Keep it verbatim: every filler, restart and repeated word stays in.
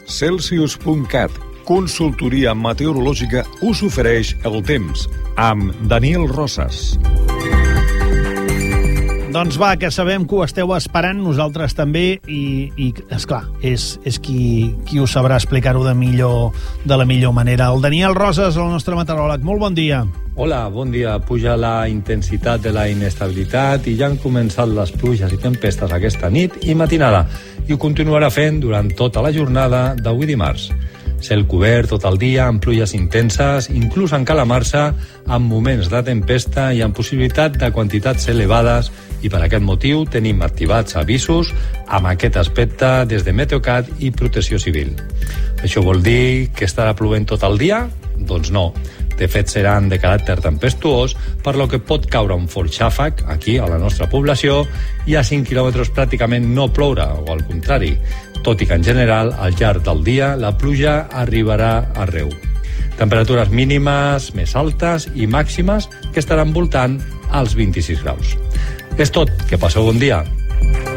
Celsius punt cat, consultoria meteorològica, us ofereix el temps amb Daniel Rosas. Doncs va, que sabem que ho esteu esperant, nosaltres també, i, i esclar, és, és qui, qui us sabrà explicar-ho de, millor, de la millor manera. El Daniel Rosas, el nostre meteoròleg. Molt bon dia. Hola, bon dia. Puja la intensitat de la inestabilitat i ja han començat les pluges i tempestes aquesta nit i matinada, i ho continuarà fent durant tota la jornada d'avui dimarts. Cel cobert tot el dia, amb pluges intenses, inclús en calamarsa, amb moments de tempesta i amb possibilitat de quantitats elevades, i per aquest motiu tenim activats avisos amb aquest aspecte des de Meteocat i Protecció Civil. Això vol dir que estarà plovent tot el dia? Doncs no. De fet, seran de caràcter tempestuós, per lo que pot caure un fort xàfec aquí a la nostra població i a cinc quilòmetres pràcticament no ploure, o al contrari, tot i que en general al llarg del dia la pluja arribarà arreu. Temperatures mínimes més altes i màximes que estaran voltant als vint-i-sis graus. És tot, que passeu bon dia.